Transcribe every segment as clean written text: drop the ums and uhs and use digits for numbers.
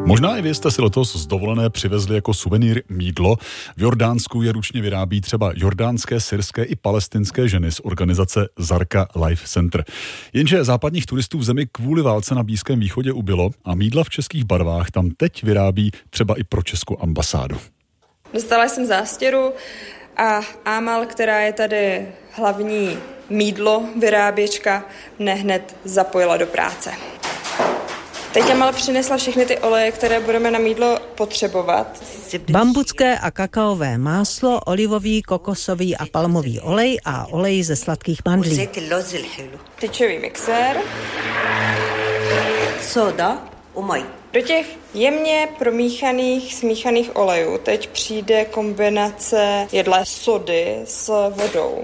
Možná i vy jste si letos z dovolené přivezli jako suvenýr mýdlo. V Jordánsku je ručně vyrábí třeba jordánské, syrské i palestinské ženy z organizace Zarka Life Center. Jenže západních turistů v zemi kvůli válce na Blízkém východě ubylo a mýdla v českých barvách tam teď vyrábí třeba i pro českou ambasádu. Dostala jsem zástěru a Amal, která je tady hlavní mýdlo vyráběčka, mne hned zapojila do práce. Teď Amal přinesla všechny ty oleje, které budeme na mýdlo potřebovat. Bambucké a kakaové máslo, olivový, kokosový a palmový olej a olej ze sladkých mandlí. Tyčový mixér. Soda, umaj. Do těch jemně smíchaných olejů teď přijde kombinace jedlé sody s vodou.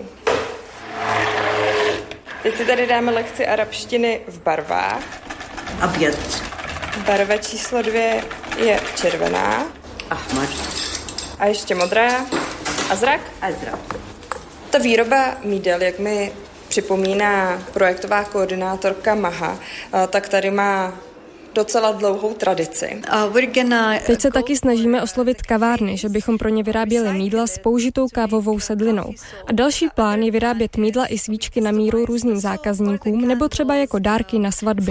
Teď si tady dáme lekci arabštiny v barvách. Abjad. Barva číslo 2 je červená. Ahmar. A ještě modrá. Azrak? Azrak. Ta výroba mýdel, jak mi připomíná projektová koordinátorka Maha, tak tady má docela dlouhou tradici. Teď se taky snažíme oslovit kavárny, že bychom pro ně vyráběli mýdla s použitou kávovou sedlinou. A další plán je vyrábět mýdla i svíčky na míru různým zákazníkům nebo třeba jako dárky na svatby.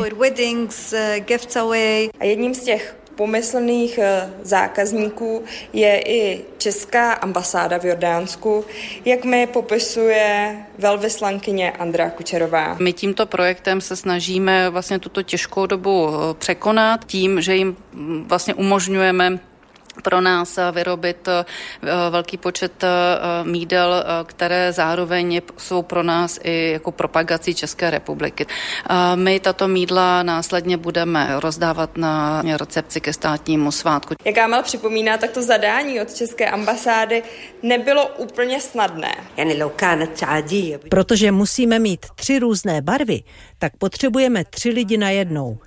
A jedním z těch pomyslných zákazníků je i česká ambasáda v Jordánsku, jak mi popisuje velvyslankyně Andrea Kučerová. My tímto projektem se snažíme vlastně tuto těžkou dobu překonat tím, že jim vlastně umožňujeme pro nás vyrobit velký počet mýdel, které zároveň jsou pro nás i jako propagací České republiky. My tato mýdla následně budeme rozdávat na recepci ke státnímu svátku. Jak Amal připomíná, tak to zadání od České ambasády nebylo úplně snadné. Protože musíme mít 3 různé barvy, tak potřebujeme 3 lidi na jednou.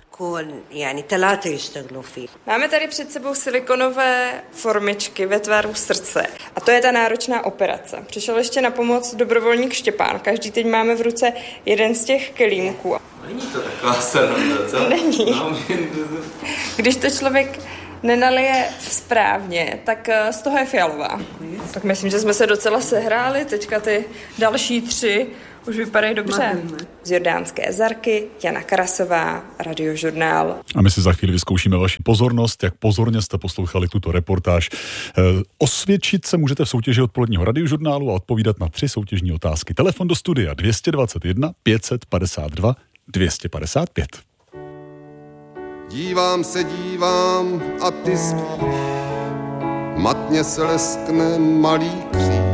Máme tady před sebou silikonové formičky ve tvaru srdce. A to je ta náročná operace. Přišel ještě na pomoc dobrovolník Štěpán. Každý teď máme v ruce jeden z těch kelímků. Není to taková sranda, co? Není. No, Když to člověk nenalije správně, tak z toho je fialová. Tak myslím, že jsme se docela sehráli. Teďka ty další 3 už vypadají dobře. Z jordánské Zarky, Jana Karasová, Radiožurnál. A my si za chvíli vyzkoušíme vaši pozornost, jak pozorně jste poslouchali tuto reportáž. Osvědčit se můžete v soutěži odpoledního Radiožurnálu a odpovídat na 3 soutěžní otázky. Telefon do studia 221 552 255. Dívám a ty spíš, matně se leskne malý kříž.